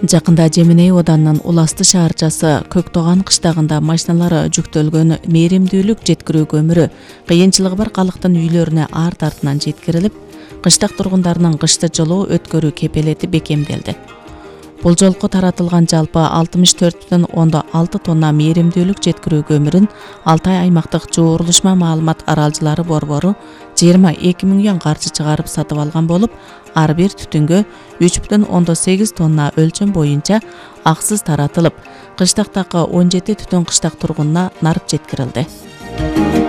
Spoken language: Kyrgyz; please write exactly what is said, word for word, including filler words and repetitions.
Жакында Жеминей Оданынын Уласты шаарчасы Көктоган кыштагында машиналары жүктөлгөн мээримдүүлүк жеткирүү көмүрү кыйынчылыгы бар калктын үйлөрүнө арт артынан жеткирилип, кыштак тургундарынын кышты жылуу өткөрүү кепелети бекемделди. Бул жолку таратылган жалпы алтымыш төрт бүтүн ондон алты тонна мээримдүүлүк жеткирүү көмүрүн Алтай аймактык жуурулушма маалымат аралжылары борбору жыйырма эки миң юан каржы чыгарып сатып алган болуп, ар бир түтүнгө үч бүтүн ондон сегиз тонна өлчөм боюнча аксыз таратылып, кыштактагы он жети түтүн кыштак тургунуна нарып жеткирилди.